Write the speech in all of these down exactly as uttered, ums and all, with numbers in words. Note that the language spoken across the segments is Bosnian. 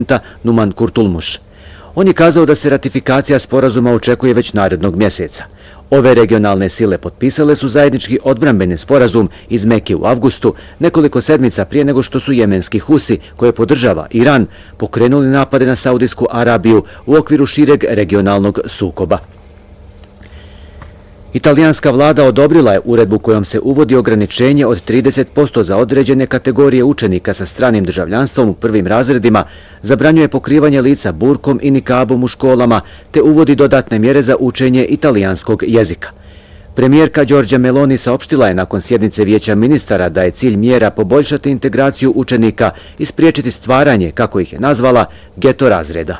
Numan Kurtulmuš. On je kazao da se ratifikacija sporazuma očekuje već narednog mjeseca. Ove regionalne sile potpisale su zajednički odbrambeni sporazum iz Meke u avgustu, nekoliko sedmica prije nego što su jemenski Husi, koje podržava Iran, pokrenuli napade na Saudijsku Arabiju u okviru šireg regionalnog sukoba. Italijanska vlada odobrila je uredbu kojom se uvodi ograničenje od trideset posto za određene kategorije učenika sa stranim državljanstvom u prvim razredima, zabranjuje pokrivanje lica burkom i nikabom u školama, te uvodi dodatne mjere za učenje italijanskog jezika. Premijerka Giorgia Meloni saopštila je nakon sjednice Vijeća ministara da je cilj mjera poboljšati integraciju učenika i spriječiti stvaranje, kako ih je nazvala, geto razreda.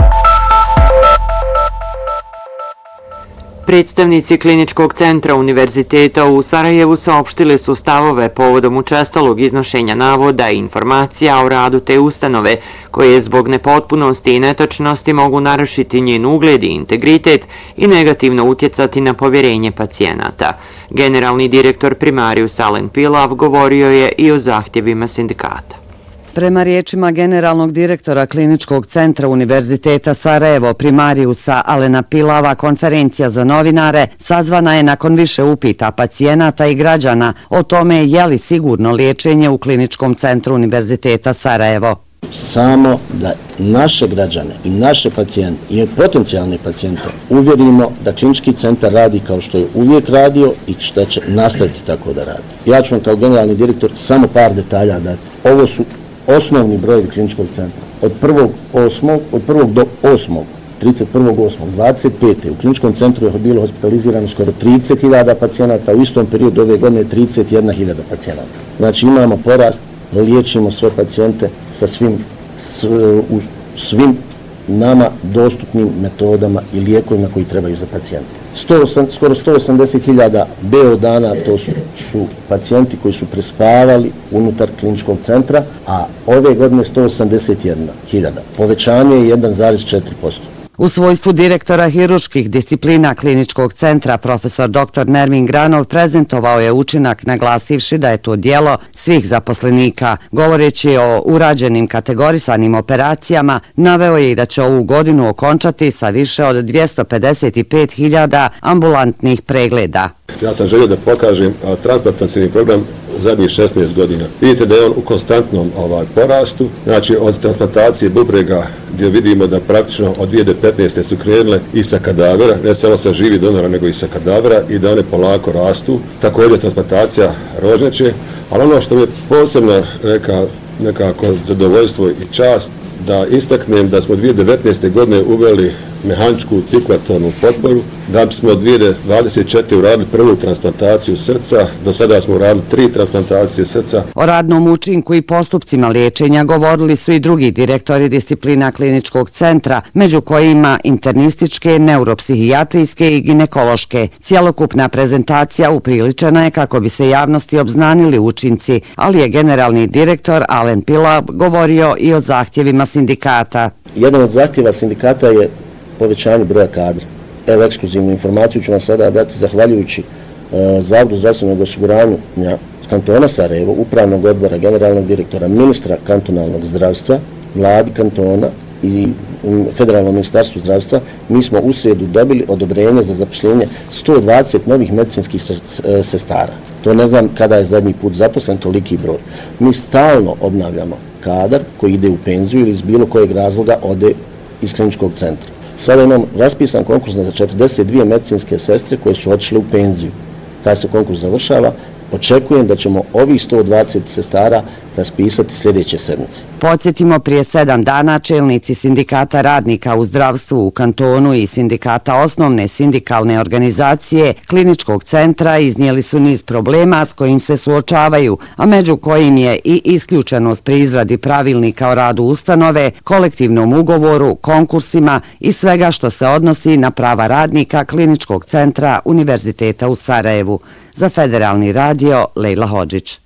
Predstavnici Kliničkog centra Univerziteta u Sarajevu saopštili su stavove povodom učestalog iznošenja navoda i informacija o radu te ustanove, koje zbog nepotpunosti i netočnosti mogu narušiti njen ugled i integritet i negativno utjecati na povjerenje pacijenata. Generalni direktor Primarius Alen Pilav govorio je i o zahtjevima sindikata. Prema riječima generalnog direktora Kliničkog centra Univerziteta Sarajevo Primariusa Alena Pilava, konferencija za novinare sazvana je nakon više upita pacijenata i građana o tome je li sigurno liječenje u Kliničkom centru Univerziteta Sarajevo. Samo da naše građane i naše pacijente i potencijalne pacijente uvjerimo da Klinički centar radi kao što je uvijek radio i što će nastaviti tako da radi. Ja ću vam kao generalni direktor samo par detalja dati. Ovo su osnovni brojevi Kliničkog centra. Od prvog osmog, od prvog do osmog, trideset prvog osmog dvadeset pete u Kliničkom centru je bilo hospitalizirano skoro trideset hiljada pacijenata, u istom periodu ove godine trideset jedna hiljada pacijenata. Znači imamo porast, liječimo sve pacijente sa svim, s, u svim nama dostupnim metodama i lijekovima koji trebaju za pacijente. Skoro sto osamdeset hiljada B O dana, to su, su pacijenti koji su prespavali unutar Kliničkog centra, a ove godine sto osamdeset jedna hiljada. Povećanje je jedan zarez četiri posto. U svojstvu direktora hirurških disciplina Kliničkog centra, profesor doktor Nermin Granov prezentovao je učinak naglasivši da je to djelo svih zaposlenika. Govoreći o urađenim kategorisanim operacijama, naveo je i da će ovu godinu okončati sa više od dvjesto pedeset pet hiljada ambulantnih pregleda. Ja sam želio da pokažem transplantacioni program zadnjih šesnaest godina. Vidite da je on u konstantnom ovaj, porastu, znači od transplantacije bubrega gdje vidimo da praktično od dvije tisuće petnaeste su krenule i sa kadavera, ne samo sa živi donora nego i sa kadavera i da one polako rastu. Također transplantacija rožnjače, ali ono što mi je posebno neka, nekako zadovoljstvo i čast da istaknem da smo dvije tisuće devetnaeste godine uveli mehaničku cirkulatornu potporu, da bismo od dvije tisuće dvadeset četvrte uradili prvu transplantaciju srca, do sada smo uradili tri transplantacije srca. O radnom učinku i postupcima liječenja govorili su i drugi direktori disciplina Kliničkog centra, među kojima internističke, neuropsihijatrijske i ginekološke. Cjelokupna prezentacija upriličena je kako bi se javnosti obznanili učinci, ali je generalni direktor Alen Pilav govorio i o zahtjevima sindikata. Jedan od zahtjeva sindikata je povećanje broja kadra. Evo, ekskluzivnu informaciju ću vam sada dati zahvaljujući e, Zavodu zdravstvenog osiguranja kantona Sarajevo, upravnog odbora, generalnog direktora, ministra kantonalnog zdravstva, vladi kantona i Federalnom ministarstvu zdravstva. Mi smo u srijedu dobili odobrenje za zapošljenje sto dvadeset novih medicinskih sestara. To ne znam kada je zadnji put zaposlen toliki broj. Mi stalno obnavljamo kadar koji ide u penziju ili iz bilo kojeg razloga ode iz Kliničkog centra. Sada imam raspisan konkurs za četrdeset dvije medicinske sestre koje su otišle u penziju. Taj se konkurs završava. Očekujem da ćemo ovih sto dvadeset sestara raspisati sljedeće sedmice. Podsjetimo, prije sedam dana čelnici sindikata radnika u zdravstvu u kantonu i sindikata osnovne sindikalne organizacije Kliničkog centra iznijeli su niz problema s kojim se suočavaju, a među kojim je i isključenost pri izradi pravilnika o radu ustanove, kolektivnom ugovoru, konkursima i svega što se odnosi na prava radnika Kliničkog centra Univerziteta u Sarajevu. Za Federalni radio, Lejla Hodžić.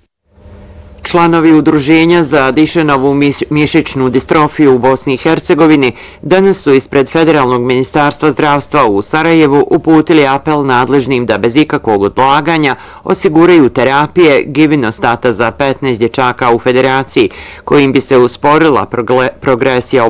Članovi Udruženja za Dišenovu mišićnu distrofiju u Bosni i Hercegovini danas su ispred Federalnog ministarstva zdravstva u Sarajevu uputili apel nadležnim da bez ikakvog odlaganja osiguraju terapije givinostata za petnaest dječaka u federaciji, kojim bi se usporila progresija